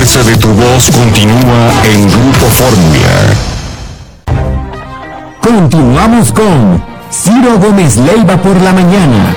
fuerza de tu voz continúa en Grupo Fórmula. Continuamos con Ciro Gómez Leiva por la mañana.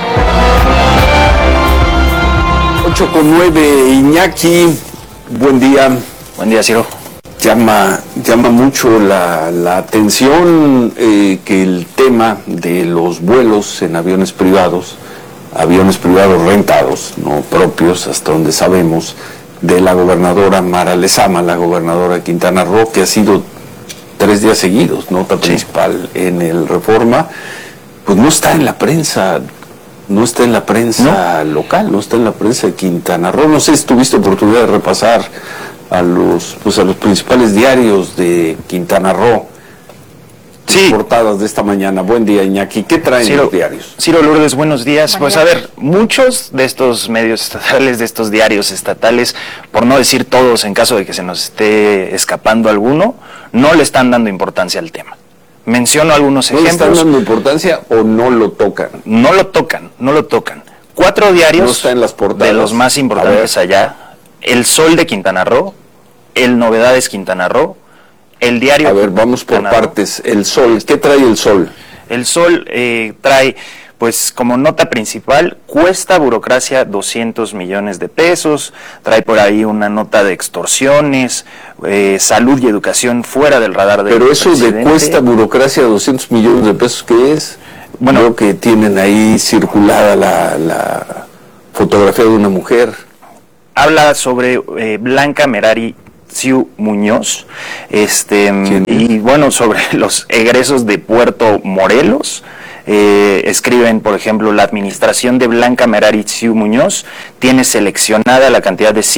8:09, Iñaki, buen día. Buen día, Ciro. Llama mucho la atención que el tema de los vuelos en aviones privados rentados, no propios, hasta donde sabemos, de la gobernadora Mara Lezama, la gobernadora de Quintana Roo, que ha sido 3 días seguidos, nota principal en el Reforma, pues no está en la prensa. No está en la prensa local, no está en la prensa de Quintana Roo. No sé si tuviste oportunidad de repasar a los principales diarios de Quintana Roo. Sí. Portadas de esta mañana. Buen día, Iñaki. ¿Qué traen los diarios? Ciro Lourdes, buenos días. Pues a ver, muchos de estos medios estatales, de estos diarios estatales, por no decir todos en caso de que se nos esté escapando alguno, no le están dando importancia al tema. Menciono algunos ejemplos. ¿No le están dando importancia o no lo tocan? No lo tocan. 4 diarios no está en las portadas, de los más importantes allá: El Sol de Quintana Roo, El Novedades Quintana Roo, El Diario. A ver, vamos por partes. El Sol, ¿qué trae El Sol? El Sol trae, pues como nota principal, cuesta burocracia 200 millones de pesos, trae por ahí una nota de extorsiones, salud y educación fuera del radar del Pero eso presidente. De cuesta burocracia 200 millones de pesos, ¿qué es? Bueno, creo que tienen ahí circulada la fotografía de una mujer. Habla sobre Blanca Merari Tsiu Muñoz, y bueno, sobre los egresos de Puerto Morelos. Escriben, por ejemplo, la administración de Blanca Merari Tsiu Muñoz tiene seleccionada la cantidad de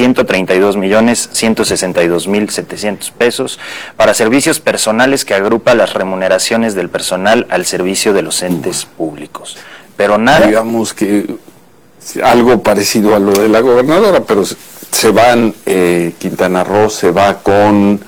132.162.700 pesos para servicios personales que agrupa las remuneraciones del personal al servicio de los entes públicos. Pero nada. Digamos que algo parecido a lo de la gobernadora, pero se van, Quintana Roo se va con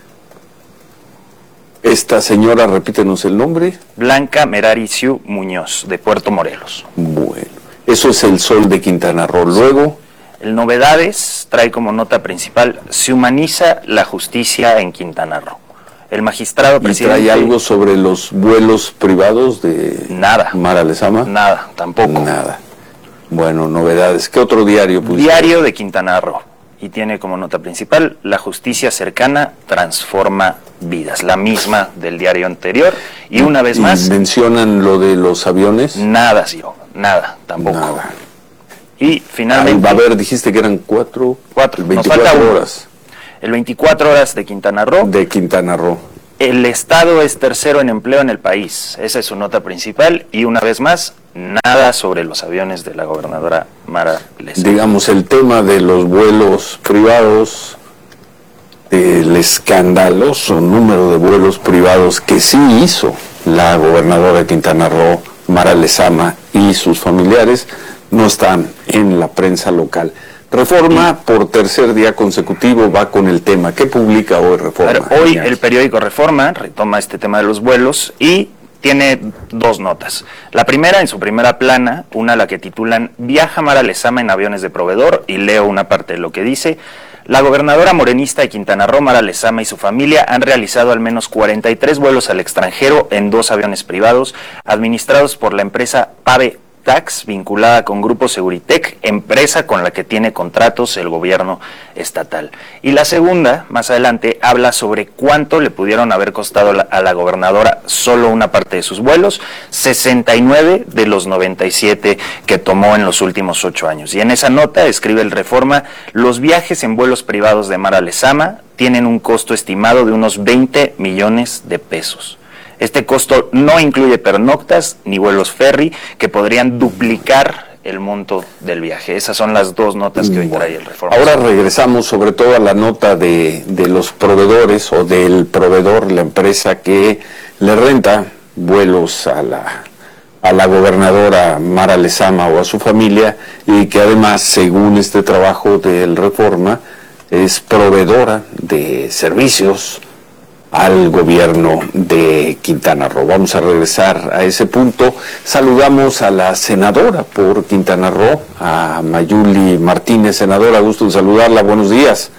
esta señora, repítenos el nombre. Blanca Merari Tsiu Muñoz, de Puerto Morelos. Bueno, eso es El Sol de Quintana Roo. Luego, El Novedades trae como nota principal: se humaniza la justicia en Quintana Roo. El magistrado presidente... ¿Y trae algo sobre los vuelos privados de Mara Lezama? Nada, tampoco. Nada. Bueno, Novedades. ¿Qué otro diario pusiste? Diario de Quintana Roo. Y tiene como nota principal: la justicia cercana transforma vidas. La misma del diario anterior. Y una vez más... ¿Mencionan lo de los aviones? Nada, Ciro. Nada, tampoco. Nada. Y finalmente... A ver, dijiste que eran 4. 24 horas. El 24 horas de Quintana Roo. De Quintana Roo. El Estado es tercero en empleo en el país. Esa es su nota principal. Y una vez más, nada sobre los aviones de la gobernadora Mara Lezama. Digamos, el tema de los vuelos privados, el escandaloso número de vuelos privados que sí hizo la gobernadora de Quintana Roo, Mara Lezama, y sus familiares, no están en la prensa local. Reforma, por tercer día consecutivo, va con el tema. ¿Qué publica hoy Reforma? Hoy el periódico Reforma retoma este tema de los vuelos y tiene 2 notas. La primera, en su primera plana, una la que titulan "Viaja Mara Lezama en aviones de proveedor", y leo una parte de lo que dice: la gobernadora morenista de Quintana Roo, Mara Lezama, y su familia han realizado al menos 43 vuelos al extranjero en 2 aviones privados administrados por la empresa Pave Tax, vinculada con Grupo Seguritech, empresa con la que tiene contratos el gobierno estatal. Y la segunda, más adelante, habla sobre cuánto le pudieron haber costado a la gobernadora solo una parte de sus vuelos: 69 de los 97 que tomó en los últimos 8 años. Y en esa nota escribe el Reforma: los viajes en vuelos privados de Mara Lezama tienen un costo estimado de unos 20 millones de pesos. Este costo no incluye pernoctas ni vuelos ferry, que podrían duplicar el monto del viaje. Esas son las 2 notas que hoy trae el Reforma. Ahora regresamos sobre todo a la nota de los proveedores, o del proveedor, la empresa que le renta vuelos a la gobernadora Mara Lezama o a su familia, y que además, según este trabajo del Reforma, es proveedora de servicios al gobierno de Quintana Roo. Vamos a regresar a ese punto. Saludamos a la senadora por Quintana Roo, a Mayuli Martínez. Senadora, gusto en saludarla. Buenos días.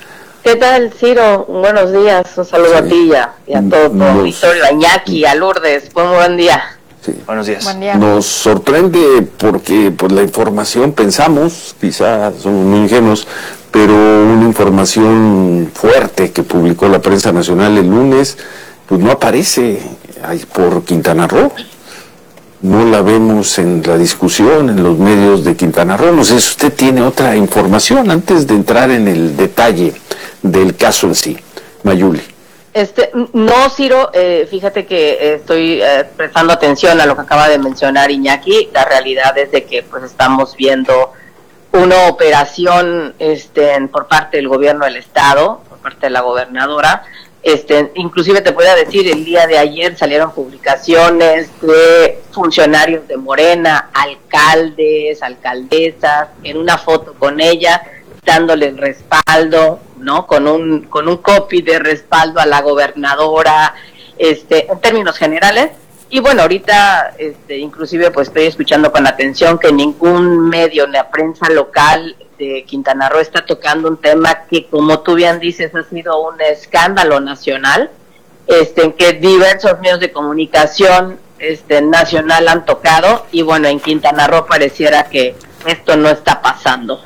¿Qué tal, Ciro? Buenos días, un saludo a ti y a todo tu auditorio, a Iñaki, a Lourdes, muy buen día. Sí. Buenos días. Buen día. Nos sorprende porque pues la información, pensamos, quizás somos muy ingenuos, pero una información fuerte que publicó la prensa nacional el lunes, pues no aparece ahí por Quintana Roo. No la vemos en la discusión, en los medios de Quintana Roo. No sé si usted tiene otra información antes de entrar en el detalle del caso en sí. Mayuli. No, Ciro, fíjate que estoy prestando atención a lo que acaba de mencionar Iñaki. La realidad es de que pues estamos viendo una operación por parte del gobierno del estado, por parte de la gobernadora. Inclusive te puedo decir, el día de ayer salieron publicaciones de funcionarios de Morena, alcaldes, alcaldesas, en una foto con ella, dándole el respaldo, ¿no? Con un copy de respaldo a la gobernadora, en términos generales. Y bueno, ahorita, inclusive pues estoy escuchando con atención que ningún medio, ni la prensa local de Quintana Roo está tocando un tema que, como tú bien dices, ha sido un escándalo nacional, en que diversos medios de comunicación nacional han tocado, y bueno, en Quintana Roo pareciera que esto no está pasando.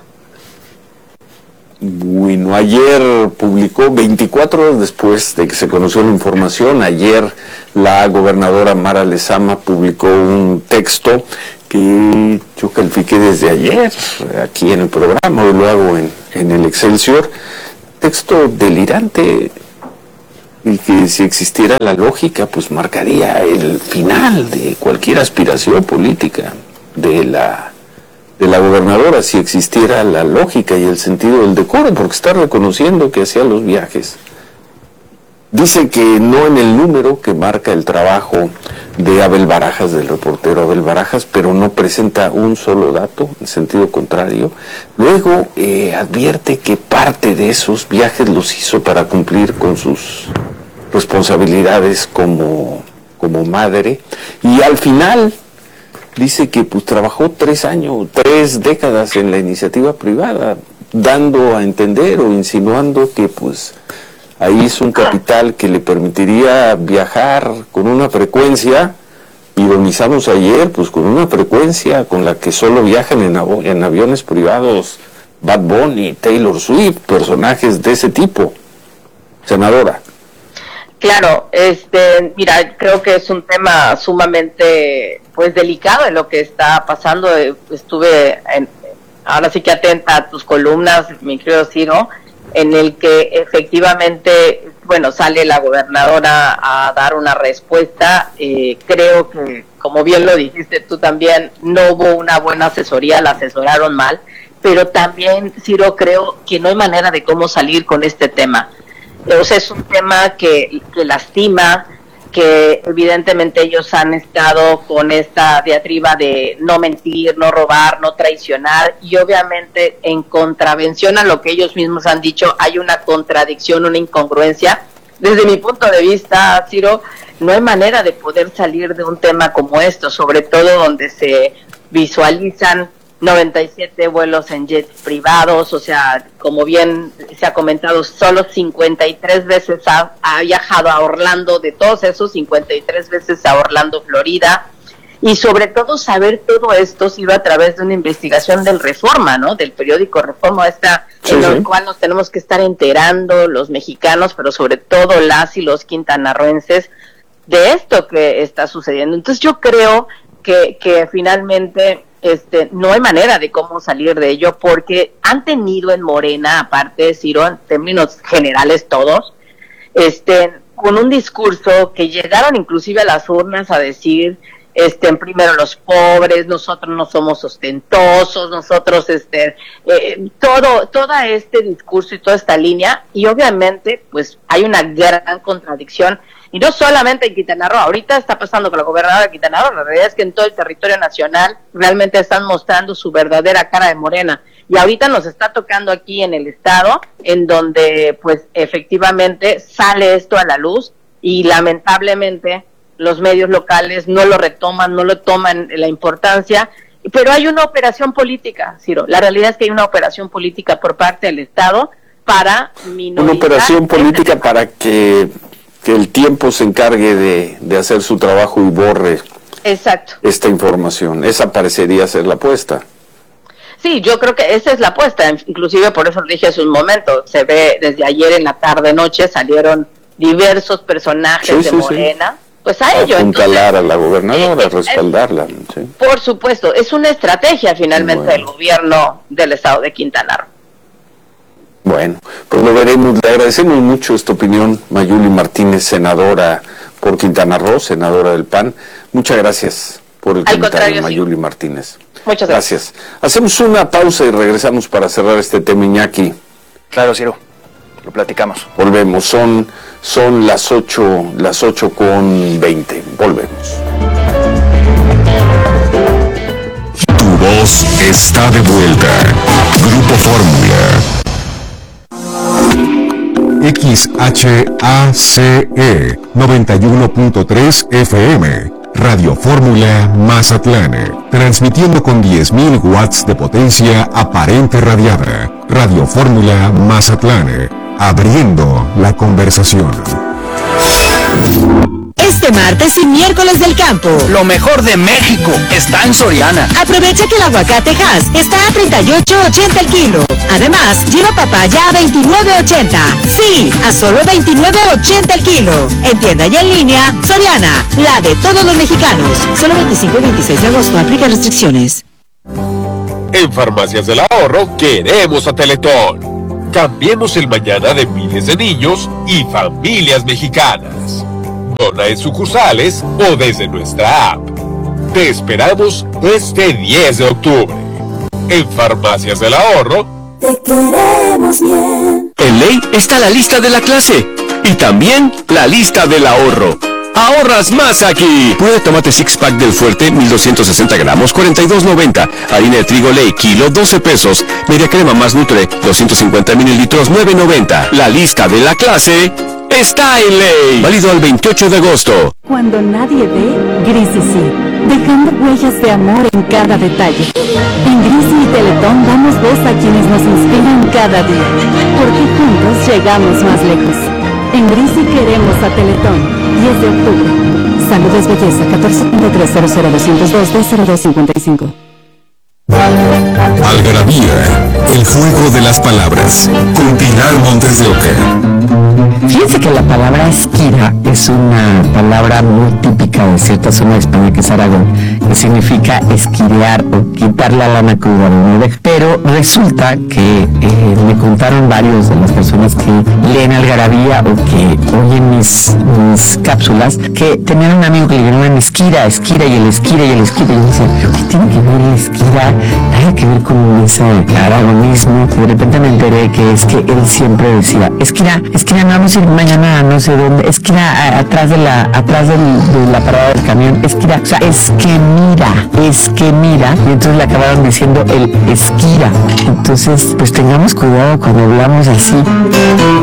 Bueno, ayer publicó, 24 horas después de que se conoció la información, ayer la gobernadora Mara Lezama publicó un texto que yo califiqué desde ayer, aquí en el programa, hoy lo hago en el Excelsior, texto delirante, y que si existiera la lógica, pues marcaría el final de cualquier aspiración política de la gobernadora, si existiera la lógica y el sentido del decoro, porque está reconociendo que hacía los viajes. Dice que no en el número que marca el trabajo de Abel Barajas, del reportero Abel Barajas, pero no presenta un solo dato en sentido contrario. Luego advierte que parte de esos viajes los hizo para cumplir con sus responsabilidades como madre, y al final dice que pues trabajó 3 décadas en la iniciativa privada, dando a entender o insinuando que pues ahí es un capital que le permitiría viajar con una frecuencia, ironizamos ayer, pues con una frecuencia con la que solo viajan en aviones privados Bad Bunny, Taylor Swift, personajes de ese tipo. Senadora. Claro, mira, creo que es un tema sumamente pues delicado en lo que está pasando. Estuve ahora sí que atenta a tus columnas, mi querido Ciro, en el que efectivamente, bueno, sale la gobernadora a dar una respuesta. Creo que, como bien lo dijiste tú también, no hubo una buena asesoría, la asesoraron mal, pero también, Ciro, creo que no hay manera de cómo salir con este tema. O sea, es un tema que lastima, que evidentemente ellos han estado con esta diatriba de no mentir, no robar, no traicionar, y obviamente en contravención a lo que ellos mismos han dicho, hay una contradicción, una incongruencia. Desde mi punto de vista, Ciro, no hay manera de poder salir de un tema como esto, sobre todo donde se visualizan 97 vuelos en jets privados. O sea, como bien se ha comentado, solo 53 veces ha viajado a Orlando, de todos esos 53 veces a Orlando, Florida, y sobre todo saber todo esto sirve a través de una investigación del Reforma, ¿no? Del periódico Reforma, en el cual nos tenemos que estar enterando los mexicanos, pero sobre todo las y los quintanarroenses, de esto que está sucediendo. Entonces yo creo que finalmente no hay manera de cómo salir de ello, porque han tenido en Morena, aparte, Ciro, en términos generales todos, con un discurso que llegaron inclusive a las urnas a decir, primero los pobres, nosotros no somos ostentosos, nosotros, todo este discurso y toda esta línea, y obviamente, pues, hay una gran contradicción. Y no solamente en Quintana Roo, ahorita está pasando con la gobernadora de Quintana Roo, la realidad es que en todo el territorio nacional realmente están mostrando su verdadera cara de Morena. Y ahorita nos está tocando aquí en el estado, en donde pues efectivamente sale esto a la luz, y lamentablemente los medios locales no lo retoman, no lo toman la importancia, pero hay una operación política, Ciro. La realidad es que hay una operación política por parte del estado para minorizar. Una operación política para que el tiempo se encargue de hacer su trabajo y borre Exacto. esta información. Esa parecería ser la apuesta. Sí, yo creo que esa es la apuesta, inclusive por eso lo dije hace un momento, se ve desde ayer en la tarde-noche salieron diversos personajes de Morena, pues a ello. Apuntalar a la gobernadora, respaldarla. Sí. Por supuesto, es una estrategia finalmente del gobierno del estado de Quintana Roo. Bueno, pues lo veremos. Le agradecemos mucho esta opinión, Mayuli Martínez, senadora por Quintana Roo, senadora del PAN. Muchas gracias por el comentario, Mayuli Martínez. Muchas gracias. Hacemos una pausa y regresamos para cerrar este tema, Iñaki. Claro, Ciro, lo platicamos. Volvemos, son las 8:20. Volvemos. Tu voz está de vuelta. Grupo Fórmula. XHACE 91.3 FM. Radio Fórmula Mazatlán, transmitiendo con 10.000 watts de potencia aparente radiada. Radio Fórmula Mazatlán, abriendo la conversación. Este martes y miércoles del campo, lo mejor de México está en Soriana. Aprovecha que el aguacate Hass está a $38.80 el kilo. Además, lleva papaya a $29.80. Sí, a solo $29.80 el kilo. En tienda y en línea, Soriana, la de todos los mexicanos. Solo 25 y 26 de agosto, aplica restricciones. En Farmacias del Ahorro queremos a Teletón. Cambiemos el mañana de miles de niños y familias mexicanas. Dona en sucursales o desde nuestra app. Te esperamos este 10 de octubre. En Farmacias del Ahorro, te queremos bien. En ley está la lista de la clase y también la lista del ahorro. ¡Ahorras más aquí! Puré de tomate six pack del Fuerte, 1260 gramos, $42.90. Harina de trigo Ley, kilo, $12. Media crema más Nutre, 250 mililitros, $9.90. La lista de la clase está en ley. Válido al 28 de agosto. Cuando nadie ve, Grisi sí, dejando huellas de amor en cada detalle. En Grisi y Teletón damos voz a quienes nos inspiran cada día, porque juntos llegamos más lejos. En Grisi queremos a Teletón. 10 de octubre. Salud es belleza. 14.300020255. Algarabía, el juego de las palabras, con Pilar Montes de Oca. Fíjense que la palabra esquira es una palabra muy típica de cierta zona de España, que es Aragón, que significa esquirear o quitar la lana cruda de una oveja. Pero resulta que me contaron varios de las personas que leen Algarabía o que oyen mis cápsulas, que tenían un amigo que le llamaban esquira, y el esquira. Y yo decía, ¿qué tiene que ver el esquira? Nada que ver con ese aragonismo. De repente me enteré que es que él siempre decía, esquira, no vamos a ir mañana a no sé dónde, esquira atrás de la parada del camión, esquira, o sea, es que mira, y entonces le acabaron diciendo el esquira. Entonces, pues tengamos cuidado cuando hablamos así.